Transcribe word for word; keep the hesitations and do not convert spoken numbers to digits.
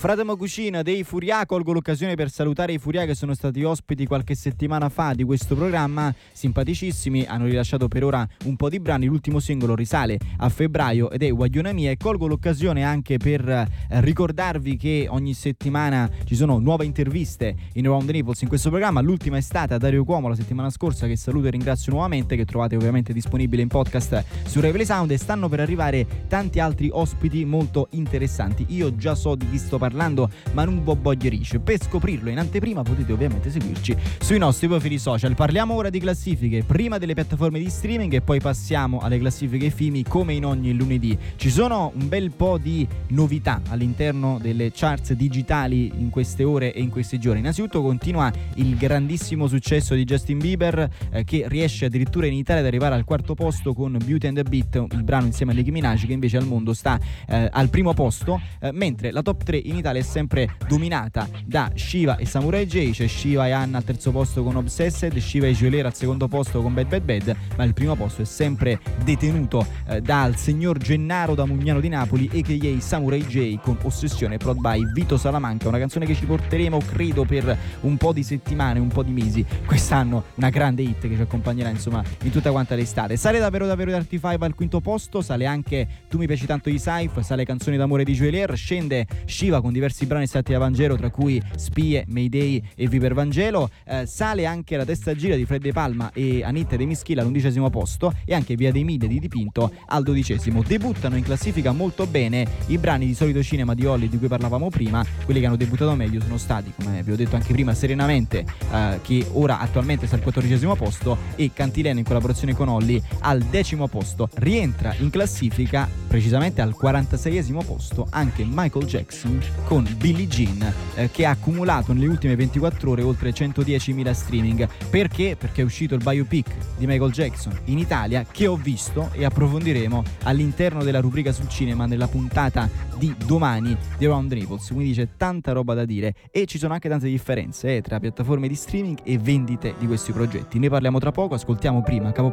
Fratemo Cucina dei Furià, colgo l'occasione per salutare i Furià che sono stati ospiti qualche settimana fa di questo programma, simpaticissimi, hanno rilasciato per ora un po' di brani, l'ultimo singolo risale a febbraio ed è Guagliona Mia, e colgo l'occasione anche per eh, ricordarvi che ogni settimana ci sono nuove interviste in Around the Naples in questo programma. L'ultima è stata Dario Cuomo la settimana scorsa, che saluto e ringrazio nuovamente, che trovate ovviamente disponibile in podcast su Replay Sound, e stanno per arrivare tanti altri ospiti molto interessanti. Io già so di chi sto parlando, ma non voglio rice. Per scoprirlo in anteprima potete ovviamente seguirci sui nostri profili social. Parliamo ora di classifiche, prima delle piattaforme di streaming e poi passiamo alle classifiche F I M I come in ogni lunedì. Ci sono un bel po' di novità all'interno delle charts digitali in queste ore e in questi giorni. Innanzitutto continua il grandissimo successo di Justin Bieber, eh, che riesce addirittura in Italia ad arrivare al quarto posto con Beauty and the Beat, il brano insieme a Nicki Minaj, che invece al mondo sta eh, al primo posto, eh, mentre la top tre in Italia è sempre dominata da Shiva e Samurai J. C'è Shiva e Anna al terzo posto con Obsessed, Shiva e Joelera al secondo posto con Bad Bad Bad, ma il primo posto è sempre detenuto eh, dal signor Gennaro da Mugnano di Napoli, a k a. Samurai J, con Ossessione, prod by Vito Salamanca, una canzone che ci porteremo credo per un po' di settimane, un po' di mesi quest'anno, una grande hit che ci accompagnerà insomma in tutta quanta l'estate. Sale davvero davvero di Artifive al quinto posto, sale anche Tu mi piaci tanto di Saif, sale Canzoni d'amore di Joelier, scende Shiva con diversi brani estratti da Vangelo, tra cui Spie, Mayday e Viper Vangelo, eh, sale anche La testa gira di Fred De Palma e Anitta De Mischila all'undicesimo posto, e anche Via dei Mille di Dipinto al dodicesimo. Debuttano in classifica molto bene i brani di Solito Cinema di Holly di cui parlavamo prima. Quelli che hanno debuttato meglio sono stati, come vi ho detto anche prima, Serenamente, eh, che ora attualmente sta al quattordicesimo posto, e Cantilena in collaborazione con Holly al decimo posto. Rientra in classifica precisamente al quarantaseiesimo posto anche Michael Jackson con Billie Jean, eh, che ha accumulato nelle ultime ventiquattro ore oltre centodiecimila streaming. Perché? Perché è uscito il biopic di Michael Jackson in Italia, che ho visto e approfondiremo all'interno della rubrica sul cinema nella puntata di domani di Around the Naples, quindi c'è tanta roba da dire e ci sono anche tante differenze eh, tra piattaforme di streaming e vendite di questi progetti. Ne parliamo tra poco, ascoltiamo prima Capo